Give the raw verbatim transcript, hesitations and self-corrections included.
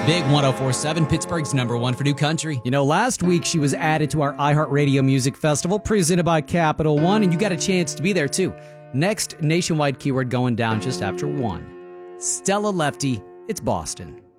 Big one oh four point seven, Pittsburgh's number one for new country. You know, last week she was added to our iHeartRadio Music Festival presented by Capital One, and you got a chance to be there too. Next nationwide keyword going down just after one. Stella Lefty, it's Boston.